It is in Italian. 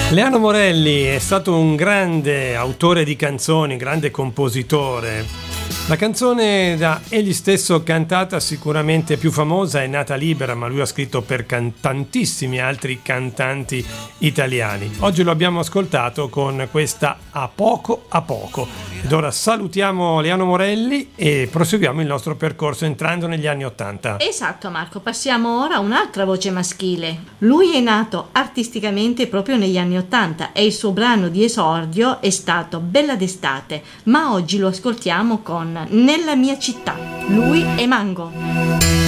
Leano Morelli è stato un grande autore di canzoni, grande compositore. La canzone da egli stesso cantata, sicuramente più famosa, è Nata Libera, ma lui ha scritto per tantissimi altri cantanti italiani. Oggi lo abbiamo ascoltato con questa A poco a poco. Ed ora salutiamo Leano Morelli e proseguiamo il nostro percorso entrando negli anni '80. Esatto, Marco, passiamo ora a un'altra voce maschile. Lui è nato artisticamente proprio negli anni '80 e il suo brano di esordio è stato Bella d'estate, ma oggi lo ascoltiamo con Nella mia città. Lui è Mango.